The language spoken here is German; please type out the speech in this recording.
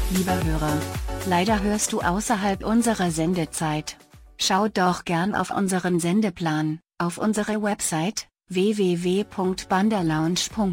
Lieber Hörer, leider hörst du außerhalb unserer Sendezeit. Schau doch gern auf unseren Sendeplan, auf unsere Website www.bandalounge.de.